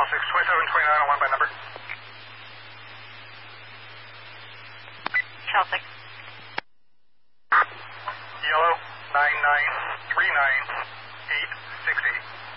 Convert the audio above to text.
6, 2729 on 1 by number. Shell 6. Yellow 9939868.